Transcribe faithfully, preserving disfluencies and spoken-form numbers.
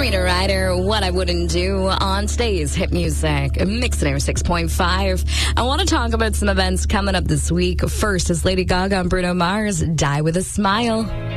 Serena Ryder, What I Wouldn't Do on today's Hit Music, Mix It six point five. I want to talk about some events coming up this week. First is Lady Gaga and Bruno Mars, Die With a Smile.